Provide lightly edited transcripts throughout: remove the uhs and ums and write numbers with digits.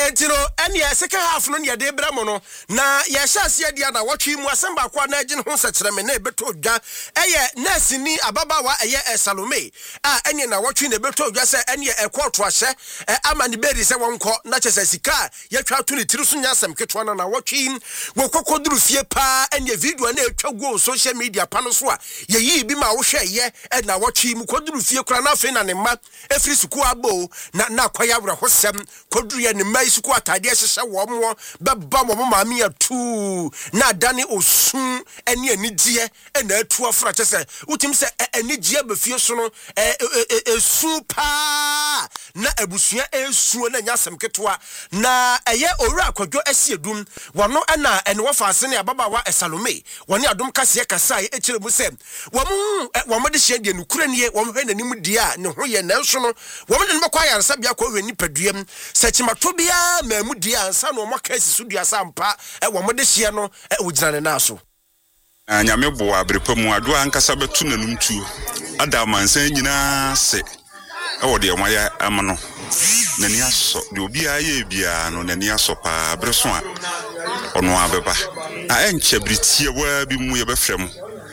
Entino any second half no near de bramono na yesha sia dia na watwi mu asamba kwa na agye ho sakyereme na ebeto dwa nurse ni ababawa Salome any na watwi na ebeto dwa se any ekwoto ahye ama ni beri se wonko na chese sika yatwa to ne tiri so nyasem ketwa na watwi wo kokoduru fie pa any video na etwa go social media pa no so a yeyi bi ma wo hwe na watwi mu koduru fie kura na fe na ne ma efri suku abo na kwaya wura hosem koduru ye ne mai suku atade hyehye wo mo beba mo maami atu na dane osun ene anigye na atu afra chese utim se anigye befie so no esu pa na abusua esu na nyasem ketwa na eye owura akwadwo asiedum wono na ene wofaase ne ababawa Salome woni adom kase kasa ekire mu se wo de hye de nukura nie wo hwe nanim dia ne ho ye na nso no wo de mbakwa yaresa bia kwa hwe nipaduam sachimato bia mamu dia ansa no maka asisu dua sampa wo de hye no wogina ne na so anyame bo abrepa mu ado ankasa betu nanum tu ada mansan nyina se wo de omaya amano nani aso de obi aye bia no nani aso pa abreso a ono abeba a enche britie wa bi mu ye befrem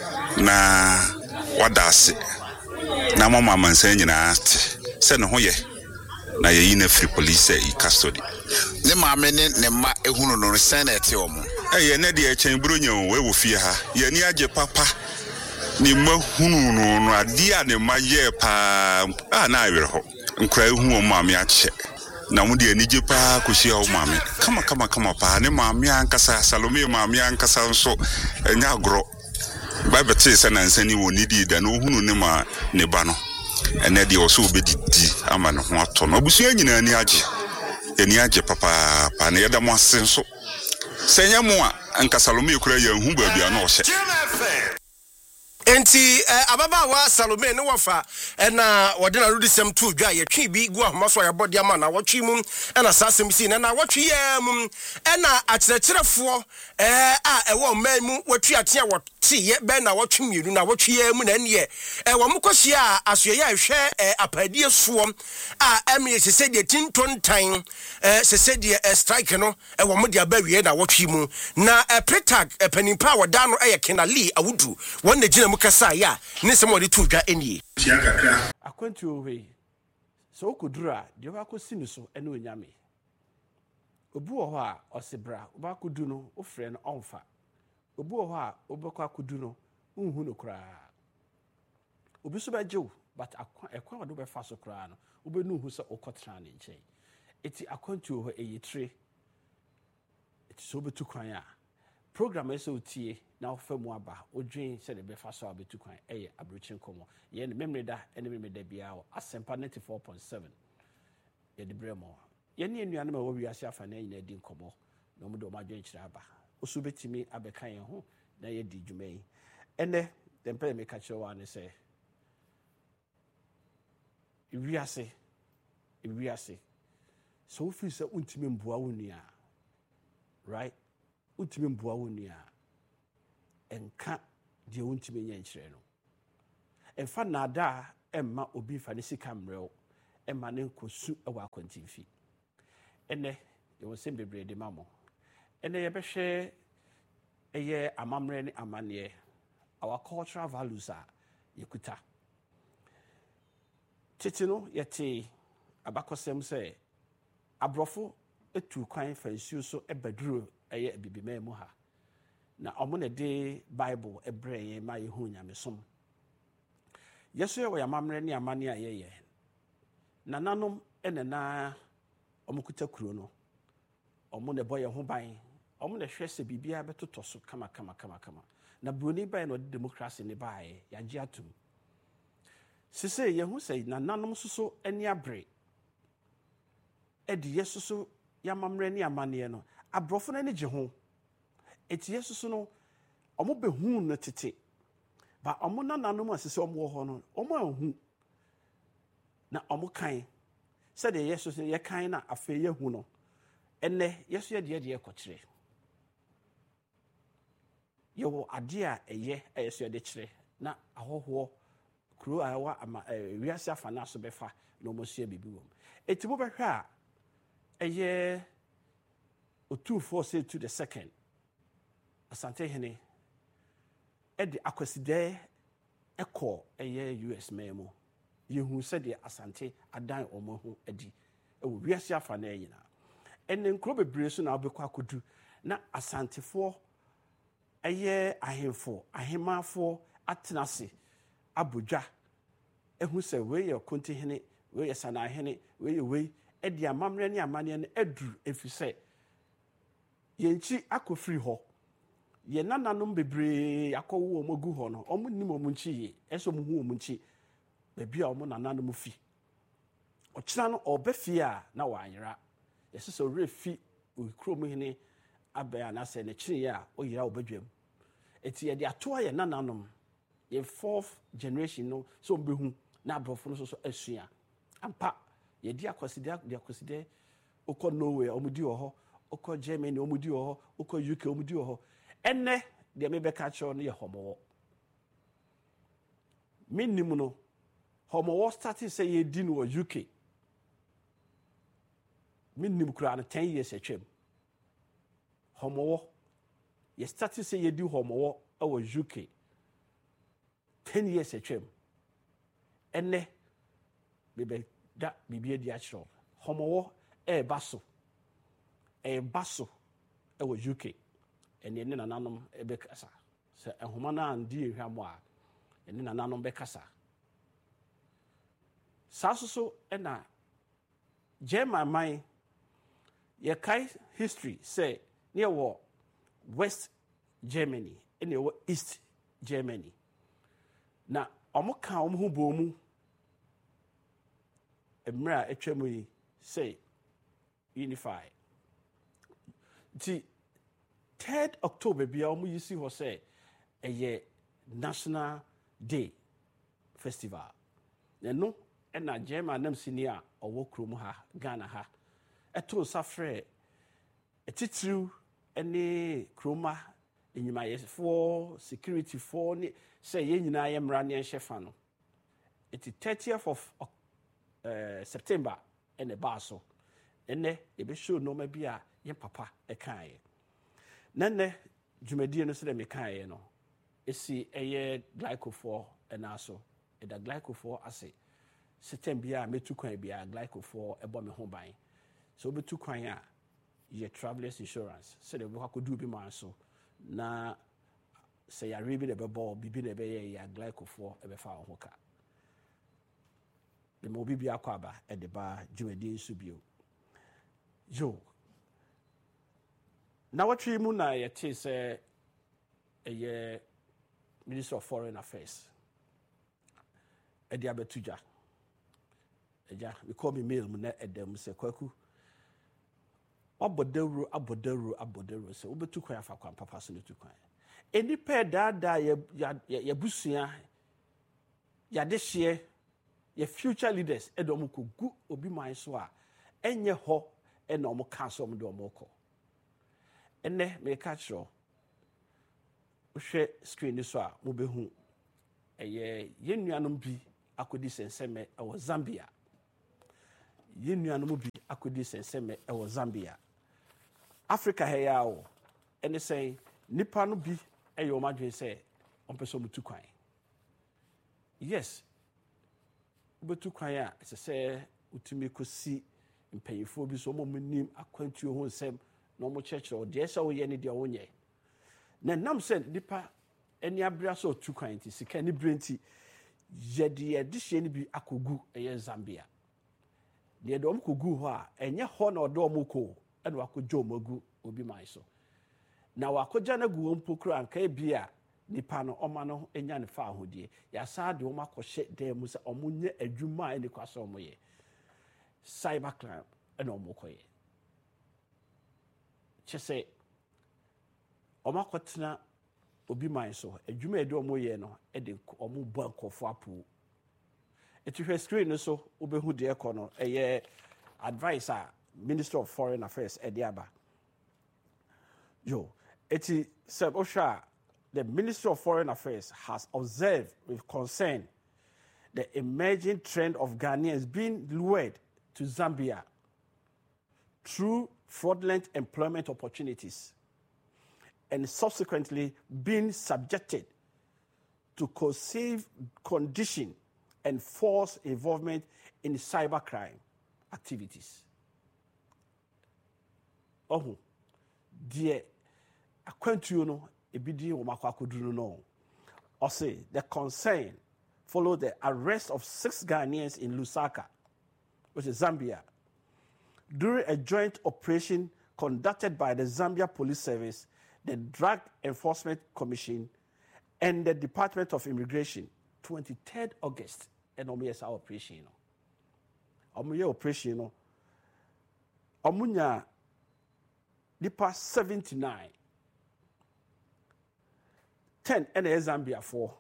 na wadase na mama mansan nyina se ne ho ye na ye na free police e custody ne maame ne ma ehunu no senate omo ne de echen bronya we wo fie ha ye ni age papa ni mahunu no ade a ne ma ye pa na awere ho nkra ehu o maame ache na mu de anije pa kohia o maame kama pa ne maame ankasa Salome maame ankasa nso enya agro Bible says na nsani woni di da no hunu ne ma ne ba no ene de oso obedidi ama ne ho ato no busua nyina ni age papa pa ne yeda mo asenso senya mo a nka Salome kura ya hu ba bia na ohye enti ababawa Salome ne wafa na wode na rudisem tu dwa ye twi bi gu ahomaso ya body ama na wotwi mu na sasem si na wotwi ya mu na akyerɛkyerɛfo ewo man mu watwi atea wote ye be na wotwi mienu na wotwi ya mu na ne wo mkohia asoye ya hwɛ apadie soɔ emi sese de tintontan sese de strike no wo mo de abawie na wotwi mu na pretag panimpa woda no kenali awudu won na gina mukasa ya ne se mo de tu dwa enie akwantu owe so okudura de wakosi ni so ene onyame obu wo ho a osebra obakodu no ofre no onfa obu wo ho a obekwa kodu no unhu no kra obi so bejew but ekwa wado be fa so kra no obenu hu se okotra ne nche eti akwantu ho eyitre eti so betu kwan a program eso tie na ofamu aba odwen se de be fa so abetu kwan eye abrochen komo ye ne memreda ene memreda bia o asempa 94.7 ye de bremo ye ne enuane ma wo wiase afa na nyina di nkomo na omo de o madwen kira aba osu betimi abekan ye ho na ye di dwumai ene dempe me ka kire wa ne se iwiase so ofi se untimi mboa wonua right untimi mboa wonua enka de untimi nya nkyere no emfa nada emma obi fa ne sika mreo emma ne nkosu ewa akwantimfi ene ye won bebre de mamo ene ye behwe eye amamre ne amane our cultural values are yekuta titino yete abakosem se abrofo etu kwan fansuo so ebaduro eye bibima mu ha na omo na de bible ebreye ma yehu nyamesom yeso ye wo yamamre ne amane ayeye nananom enena omo kuta kuro no omo na boye ho ban omo na hwese bibia betoto so kama na broni ban no democracy ne bae yaje atum sise yehu sei nananom soso ani abre edi yesoso yamamre ne amane no abrofo na ne je ho eti yesoso no omo behu no tete ba omo nananom asise omo ho no omo ahu na omo kan se de yesoso ye kan na afa yehu no enne yeso ye de ekokire yo ade a eye yeso de kire na ahoho kuro awa ama wiase afa na so befa no mo sie bibi wom eti bo behwa a eye Otufoɔ say to the second Asante Hene ɛde akwasidɛ ɛkɔ ɛyɛ US memo yehu sɛ de Asante adan ɔmo ho adi ɛwɔ wiase afa na nyina ɛne nkuro bebree so na wobɛkɔ akodu na asantefoɔ ɛyɛ ahemfo ahemafoɔ atenase abodwa ɛhu sɛ wei yɛ Konte Hene wei yɛ Sana Hene wei yɛ wei ɛde amammerɛ ne amanneɛ no aduru ɛfiri sɛ yɛnkyi akɔfiri hɔ yɛ nananom bebree akɔwo ɔmo gu hɔ no ɔmo nim ɔmo nkyi yie ɛsɛ ɔmo hu ɔmo nkyi baabi a ɔmo nananom fi ɔkyena no ɔbɛ fie a na wanyera yɛsɛ sɛ ɔwerɛ fi kurom hene abɛn anaasɛ ne kyerɛ a ɔyera ɔbɛdwam eti yɛde ato ayɛ nananom yɛ 4th generation no sɛ ɔmbɛhu na aborɔfo no so asua ampa yɛdi akwasidɛ wokɔ Norway ɔmo di wɔ hɔ wokɔ Germany ɔmo di wɔ hɔ wokɔ UK ɔmo di wɔ hɔ ɛnɛ deɛ mebɛka kyerɛw no yɛ hɔmɔwɔ menim no hɔmɔwɔ starte sɛ yɛdi no wɔ UK menim koraa no 10 years atwam hɔmɔwɔ yɛ starte sɛ yɛdi hɔmɔwɔ ɛwɔ UK 10 years atwam ɛnɛ mebɛda biribi adi akyerɛw hɔmɔwɔ ɛɛba so ɛwɔ UK ɛne ne nananom ɛbɛkasa sɛ ɛhoma no andi ehwam a ɛne nananom bɛkasa saa so ɛna German man yɛkae history sɛ ne yɛwɔ West Germany ɛne yɛwɔ East Germany na ɔmo ka ɔmo ho bɔ mu mmerɛ a atwa mu yi sɛ unify nti 3rd October bia ɔmo yi si hɔ sɛ ɛyɛ National Day Festival ɛno ɛna German nam sini a ɔwɔ kurom ha Ghana ha ɛto nsa frɛ ɛtitiriw ɛne kuroma enyumayɛfoɔ securityfoɔ ne sɛ yɛn nyinaa yɛ mmara ne yɛnhyɛ fa no eti 30th of September ɛna ɛbaa so ɛnɛ yɛbɛhyɛ nneɛma bi a yɛn papa ɛkaeɛ na nnɛ dwumadie no sɛ dɛ mekaeɛ no esi ɛyɛ glycofoɔ ɛna so ɛda glycofoɔ ase system bi a metu kwan bi a glycofoɔ ɛbɔ me ho ban so obetu kwan a yɛ travelers insurance sɛ dɛ wɔkɔ akɔdu bi man so na sɛ yare bi na ɛbɛbɔ bibi na ɛbɛyɛ yɛ glycofoɔ ɛbɛfa wɔn ho ka dɛm obi bi akɔ aba ɛde ba dwumadie nso bio yo na wɔtwe mu na yɛte sɛ ɛyɛ Minister of Foreign Affairs ɛde abɛto dwa ɛgya mekɔ me mail mu na ɛdam sɛ kwaku abɔdawuro sɛ wobɛtu kwan afa kwan papa so no tu kwan enipa daadaa yɛbusua yɛadehyeɛ yɛ future leaders ɛde ɔmo kɔgu obi man so a ɛnyɛ hɔ ɛna ɔmo ka so ɔmo de ɔmo kɔ ɛnɛ meka kyerɛ wohwɛ screen ni so a mobɛhu ɛyɛ yɛn nuanom bi akɔdi sɛnsɛmɛ ɛwɔ Zambia yɛn nuanom bi akɔdi sɛnsɛmɛ ɛwɔ Zambia Africa ha ya o ɛne sɛ nipa no bi ɛyɛ ɔmo adwene sɛ ɔmpɛ sɛ ɔmo tu kwan yes wobɛtu kwan a ɛsɛ sɛ wotumi kɔsi mpanyinfoɔ bi so ɔmo nim akwantuo ho nsɛm na ɔmo kyerɛkyerɛ deɛ ɛsɛ woyɛ ne deɛ wonyɛ na nam sɛ nipa ani abere sɛ ɔtu kwan nti sika ne bere nti yɛde hyɛ no bi akɔgu ɛyɛ Zambia deɛ de ɔmo kɔgu hɔ a ɛnyɛ hɔ na ɔde ɔmo kɔ ɛna wakɔgya ɔmo agu obi man so na wakɔgya no agu wɔn mpo kora nka bi a nipa no ɔma no anya ne fa ahodie yɛasa de ɔmo akɔhyɛ dan mu sɛ ɔmo nyɛ adwuma a ɛne kwa sɛ ɔmo yɛ cyber crime ɛna ɔmo kɔyɛ kyɛ sɛ ɔmo akɔtena obi man so adwuma a ɛde ɔmo yɛ no ɛde ɔmo bɔ nkɔfo apo ɛti hwɛ screen no so wobɛhu deɛ ɛkɔ no ɛyɛ advice a Minister of Foreign Affairs ɛde aba yo ɛti sɛ wohwɛ a the Ministry of Foreign Affairs has observed with concern the emerging trend of Ghanaians being lured to Zambia through fraudulent employment opportunities, and subsequently being subjected to coercive condition and forced involvement in cybercrime activities. Oh, dear, akwantuo no ebidi wo makwakoduru no. Say the concern followed the arrest of 6 Ghanaians in Lusaka, which is Zambia, during a joint operation conducted by the Zambia Police Service, the Drug Enforcement Commission, and the Department of Immigration, 23rd August, and omiyesa operation. Omuye operation, omunya nipa 79, 10 and Zambia 4,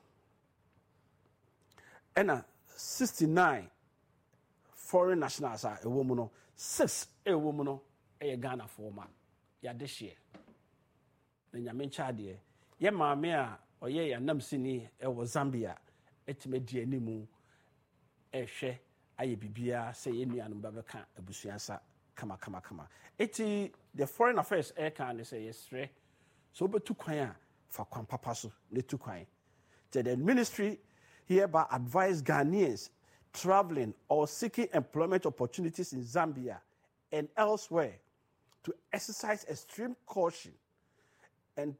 and 69 foreign nationals are a woman, 6 a woman, a Ghana 4 man. Ya this year. Then ya mencha de ye maame a oye ya nam sini e wo Zambia etimedi animu ehwe aye bibia say ye nuanum ba beka abusuansa kama eti the foreign affairs air can say yesre so betu kwan a fa kwan papa so ne tu kwan. The ministry hereby advise Ghanaians traveling or seeking employment opportunities in Zambia and elsewhere to exercise extreme caution and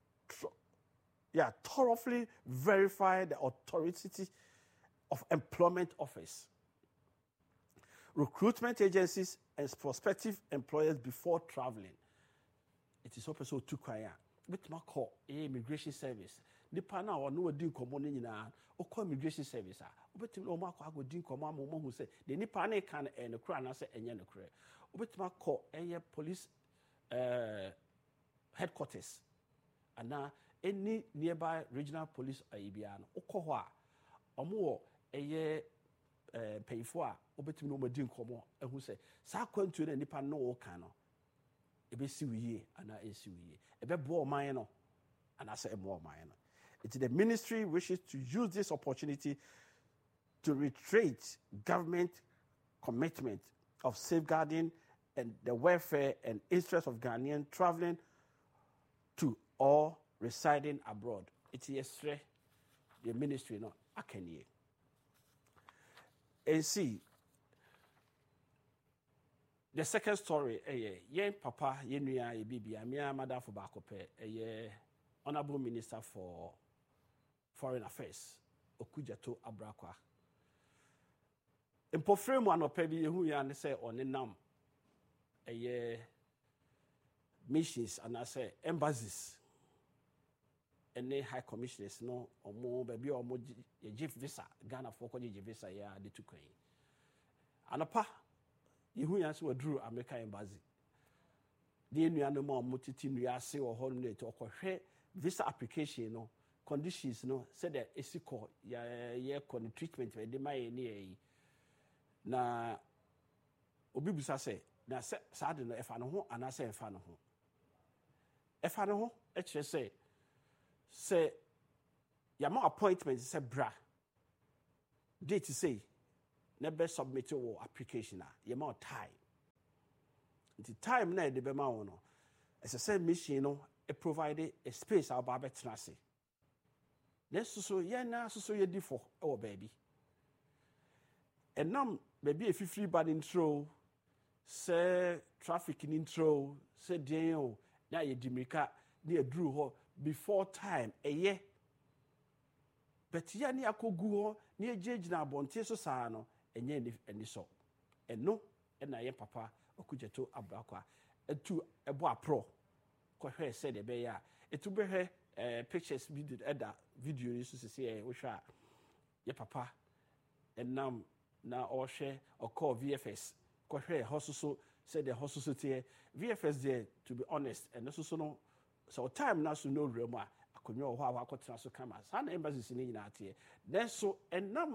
thoroughly verify the authority of employment office, recruitment agencies, and prospective employers before traveling. It is also too quiet. But my call immigration service. Nipa na no odi nkomo ni nyina o call immigration service a obetim no ma kwa agodi nkomo amomo hu se de nipa na kan e ne kura na se enye ne kura obetim call police headquarters and any nearby regional police bia no okọ ho a omo wo payfo a obetim no madi nkomo ehu se sa kwantu na nipa no wo kan no ebe si wiye ana esi wiye ebe bo man no ana se emo man no. The ministry wishes to use this opportunity to reiterate government commitment of safeguarding and the welfare and interests of Ghanaians traveling to or residing abroad. It is the ministry no akenye. And see, the second story, yen papa yenuya ebibia mia madam for bakope Honorable Minister for Foreign Affairs Okujeto Abrakwa. Impofre mu anopa bi yehu ya ne se onenam missions and say embassies and high commissioners no omo baby omo ye visa Ghana for ko je visa ya de tukwan. Anopa yehu ya se wadru American embassy. De nuanom omo titi nua ase wo ho no to okohwe visa application no conditions no said that esiko ya kon treatment we de maye ne yi na obi busa say na sa de no efa no ho ana say efa no ho e kire say ya ma appointment say bra date say na be submit your application na ya ma time the time na de be ma wo no as I said mission no e provided a space about betrase. Let's so ye na so ye di for our baby. And now baby if you free bad intro, say traffic in intro, say den na ye dimika na drew ho before time a year. But ya ni akogu ho na ye gina abonte so saa no enye eni so. Eno na ye papa Okujeto Abrakwa etu ebo apro kohwe said the bear it will be pictures video you see we share your papa and now all share or call VFS kohwe hosuso said the hosuso VFS there to be honest and also no so time now so no room akonyo ho akotena so kama san embassies ni nyina tie then so and now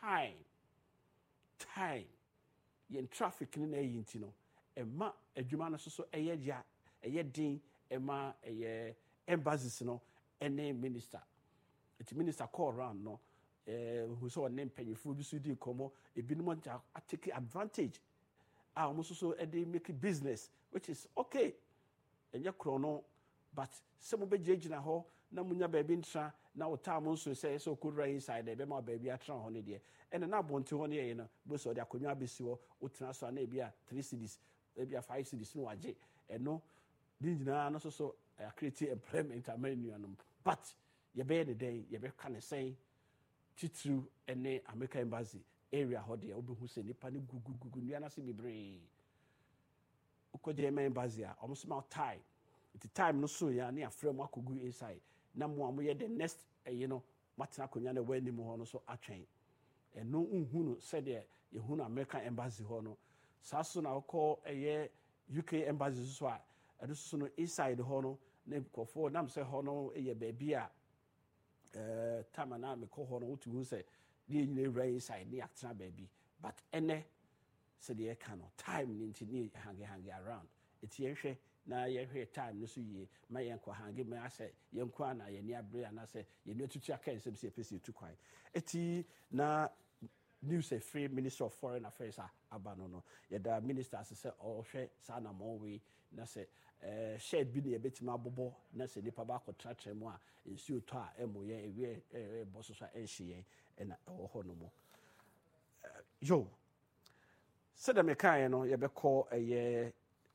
time yen traffic ni na yinti no ema adwuma no so eyeja din ema embassies no any minister it minister call around no who saw name pennyful bi so di komo ebinom take advantage almost so they make a business, which is okay. And your chrono, but some of the judge na ho, na munya baby intra, now time also say so could rain inside the bema baby at on there. And an abon to 1 year, you know, both of their conya bisio, or transfer maybe 3 cities, maybe 5 cities, no aje, and no, Dinjina also so create employment menu. But you bear the day, you bear kind of say, Titru and American embassy area, how they open who say, Nipani gugu, Niana see me brave. Ukojema embassy, almost about time. The time no so ya near framework could go inside. Namu the next, Matina Kunyana when the Mohono so a train. And no Unhuno said there, Yahuna American embassy hono. Sasun I'll call a year UK embassy swat. I just no inside the hono, name for Nam say hono a year baby. Time and I me call hono to say, the rain inside the actra baby. But ene said the cano time into near hangy around. It's yen na ye hwe time no so ye ma yen kwa hange me ase yen kwa na ye ni abre na se ye no tutu aka nsem se pesi tu kwan eti na news a free minister of foreign affairs abano no ye da minister se o hwe sa na mo we na se shed bi na ye betima bobo na se nipa ba ko tratre mu a nsuo to a emo ye ewe boso so enhye na o ho no mo yo se da me kan no ye be call ye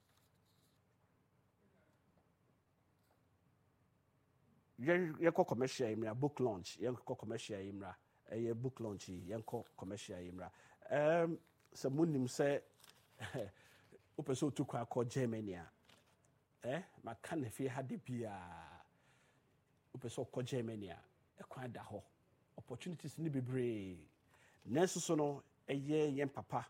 Yanko commercial imra book launch yanko commercial imra book launch yanko commercial imra so munim say opeso to kwa ko Germany ma kan fi hade bia opeso ko Germany e kwa da ho opportunities ni bebre neso so no yen papa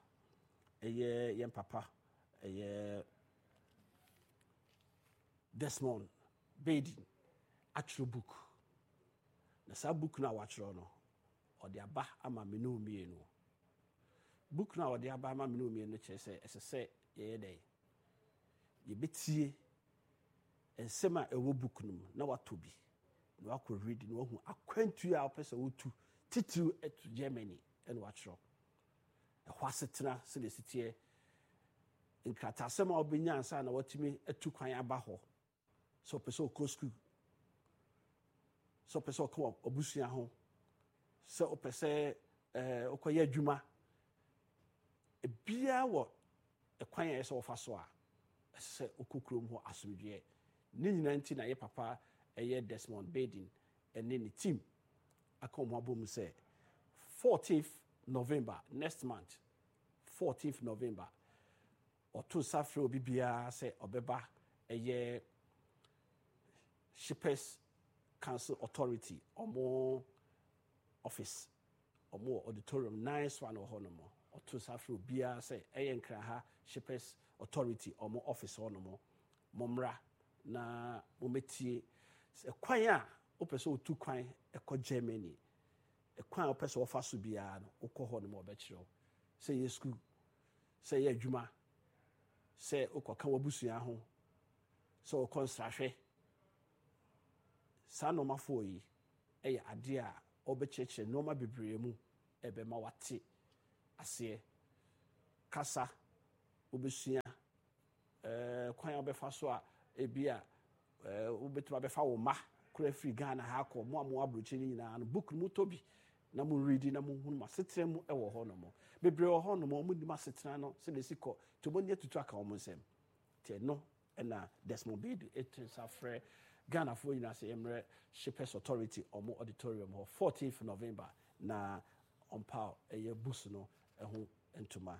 Desmond Baden atro book na sa book na watro no o de aba ama me no mienu book na o de aba ama me no mienu che se esese ye dey ye betie ensema ewo book no na watobi na wakọ read na wahu akwantu a opese wotu titu etu Germany en watro e hwasetena se le sitie nkrata sema obenya ansa na watimi etu kwan aba ho so opese okosku so pese ko obusia ho se o pese okoye adwuma bia wo ekwan ye se ofa so a se okokrom ho asomdwe ni nyina nti na ye papa eye Desmond Baden ene ni team akom abom se 14th November next month 14th November oto safre obi bia se obeba eye Shippers Council Authority omo office omo auditorium nice one ohonomo oto safro bia say eyenkra ha Shippers Authority omo office onomo momra na mometie kwan a opese otu kwan ekọ Germany kwan opese ofaso bia no okọ honomo obekiro say ye school say ye adwuma say okoka wabusua ho so konstrahwe sa no mafo yi eye ade a obecheche no ma bebree mu ebe ma wate ase kasa obesua kwan obefa so a ebia obetu abefa wo ma kura free Ghana ha ko mo abrochi ni nyina no book mu tobi na mo read na mo hunu ma setre mu ewo ho no mo bebree wo ho no mo ni ma setra no se le siko to bo ne tutu aka wo mo nsem te no na Desmond Baden etensa frɛ Ghana for you say Emre Shippers Authority omo auditorium 14th November na ompa eye bus no eho entuma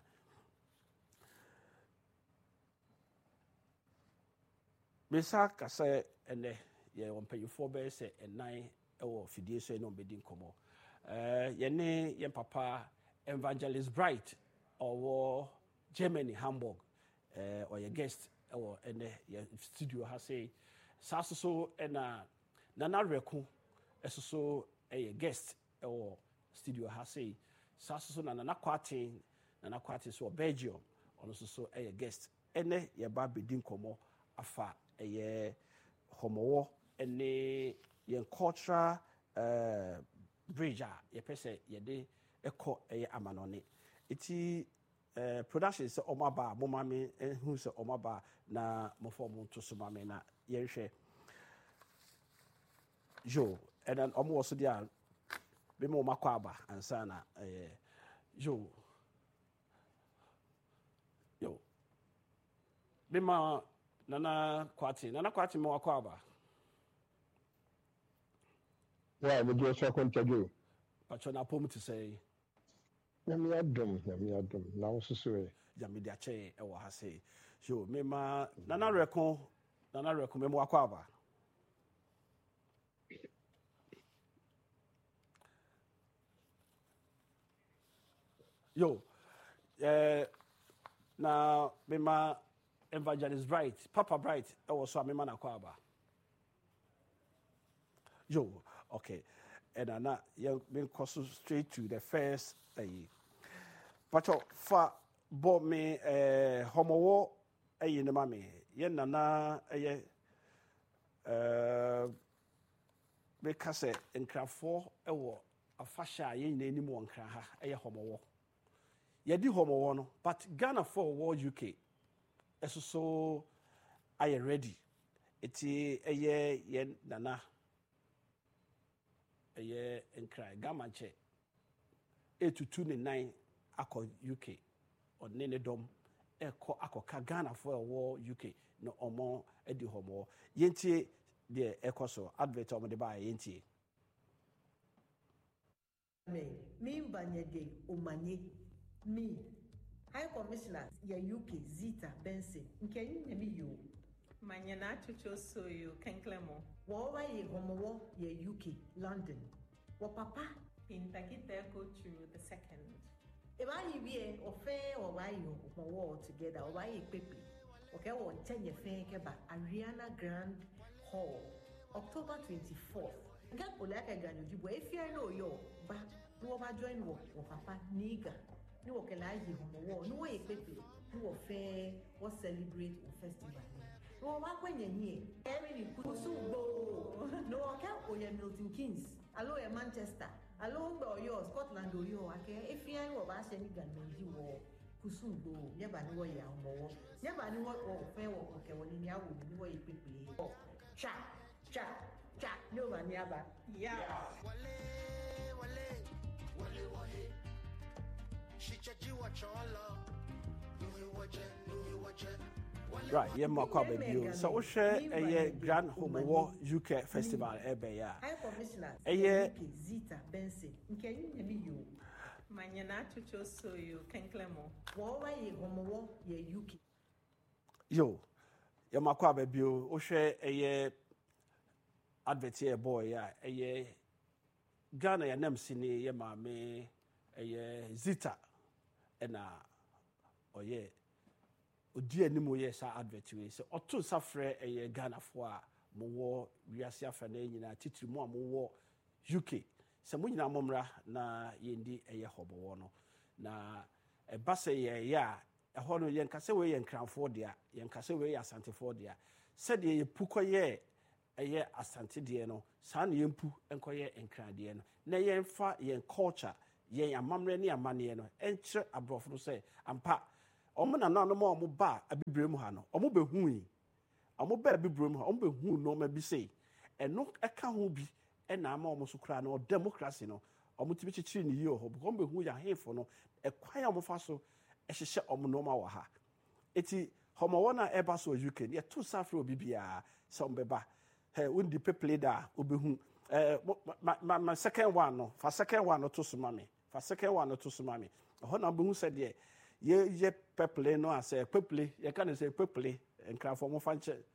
Mesa ka say ene ye ompanyfo be say enan ewo fidie so no bedi nkomo ye ne ye papa Evangelist Bright owo Germany Hamburg or your guest ewo ene ye studio ha say so na Nana Reku so a guest or studio has say so na Nana Kwati so Belgium on so a guest ene ye ba bedin komo afa ye homowo ene ye cultural bridge ye pese ye de eko ye amanone eti production sɛ ɔmo aba mo ma me hu sɛ ɔmo aba na mo fɔ mo to so ma me na yɛnhwɛ yo ɛna ɔmo wɔ so deɛ a bɛma ɔmo akɔ aba ansa na yo bɛma nana kwate ma wakɔ aba wa me do so kontaju patro na pom te sɛ nyame adom na wo soso e jamidi akyɛ ɛwɔ ha sɛ yo mema nana reko mema wakɔ aba yo na mema evangelist bright papa bright ɛwɔ so a mema na akɔ aba yo okay and na menkɔ so straight to the first patro fa bɔ me homɔwɔ ne ma me yɛ nana meka sɛ nkrafoɔ ɛwɔ afahyɛ a yɛn nyinaa anim wɔ nkra ha ɛyɛ homɔwɔ yɛdi homɔwɔ no but Ghanafoɔ wɔ UK ɛso so ayɛ ready eti ɛyɛ yɛn nana ɛyɛ nkra gama nkyɛ etutu ne nan akɔ UK ɔne ne dɔm ɛkɔ akɔka Ghanafoɔ ɛwɔ UK na ɔmo ɛdi homɔwɔ yɛntie deɛ ɛkɔ so advert ɔmo de baa yɛntie me mbanyege omanye me High Commissioner ya UK Zita Benson nke nyame yo manya na chucho so yo kenklemo wo wa ye homowo ya UK London wo papa pintakita go through the second e ba yi wie ofe wo wa yi homowo together wo wa yi pepe okay wo nchenye fe ke ba Ariana Grand Hall October 24th nga polaka ganyo bo efia no yo ba wo ba join wo papa niga ni wo kela yi homowo ni wo ye pepe ni wo fe wo celebrate wo festival ni wo wa kwenya hie eri kusugbo no wo ka oye Milton Keynes alo e Manchester alo ngbe Oyo Scotland Oyo ake efia ni wo ba se ni ganmeji wo kusugbo nyeba ni wo ye homowo nyeba ni wo fe wo ke wo ni awo ni wo ye pepe cha ni o ma ni aba yeah right yeah makwa baby so wo hwɛ ɛyɛ Grand Homɔwɔ UK Festival ɛbɛyɛ High Commissioner ɛyɛ Zita Benson nke nyame yo manya na chucho so yo kenklemo wo wa ye homowo ye UK yo yeah makwa baby wo hwɛ ɛyɛ advert here boy yeah ɛyɛ Ghana ya nam sini ye maame ɛyɛ Zita ɛna ɔyɛ odi anim yɛ sa advert we sɛ ɔto safrɛ ɛyɛ Ghanafoɔ a mowɔ wiase afa na nyinaa titiri mu a mowɔ UK sɛ mo nyinaa momra na yɛndi ɛyɛ hɔbɔwɔ no na ɛba sɛ yɛyɛ a ɛhɔ no yɛnka sɛ wei yɛ nkranfoɔ deɛ yɛnka sɛ wei yɛ asantefoɔ deɛ sɛdeɛ yɛpu kɔyɛ ɛyɛ asante deɛ no saa na yɛmpu nkɔyɛ nkradeɛ no na yɛmfa yɛn culture yɛn amammerɛ ne amanneɛ no ɛnkyerɛ aborɔfo no sɛ ampa ɔmo nananom a ɔmo ba abibire mu ha no ɔmo bɛhu yi ɔmo ba abibire mu ha ɔmo bɛhu nneɛma bi sei ɛno ɛka ho bi ɛna ama ɔmo so koraa no democracy no ɔmo tibi kyekyere ne yie wɔ hɔ because ɔmo bɛhu yɛ ahemfo no ɛkwan a ɔmo fa so ɛhyehyɛ ɔmo nneɛma wɔ ha eti homɔwɔ na ɛba so wɔ UK yɛto safre obi biara sɛ ɔmo bɛba wondi peple da obehu ma second one no fa second one no to so mame fa second one no to so mame ho na obehu sɛ de ye peple no asɛ peple ye ka ne sɛ peple nkrafo mo fa nche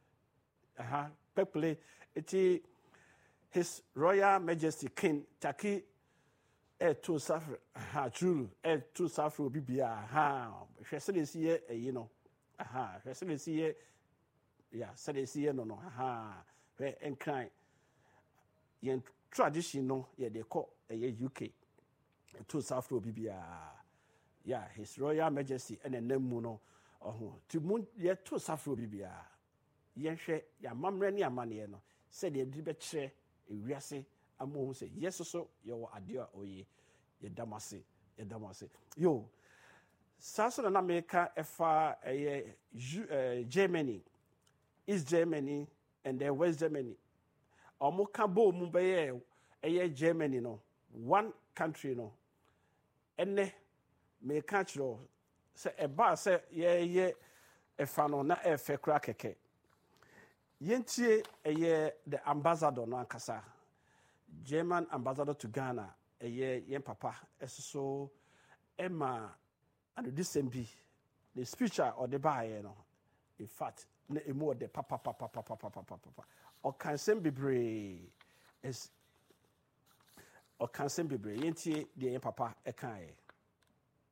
peple eti His Royal Majesty King Taki to safre true to safre obi bia hwɛ sɛ de si ye eyi no hwɛ sɛ de si ye ya sɛ de si ye no where enkran yen tradition no ye de kɔ ɛyɛ UK to South Afro bibia yeah His Royal Majesty and enemu no ɔho ti mun ye to South Afro bibia yen hwɛ ya mamre ne amane no sɛ de di bɛkyerɛ ewiase amohu sɛ yeso so ye wɔ ade a oye ye damase yo Sasa na America efa Germany, East Germany and then West Germany. Omo ka bo mu be Germany no, one country no. Ene me ka chiro se eba se ye efa no na efe kra keke. Yentie the ambassador no ankasa. German ambassador to Ghana yen papa eso Emma and this MB the speech or the buyer no in fact na emu the papa or can send be brave is or can send be brave yentie the yen papa ekan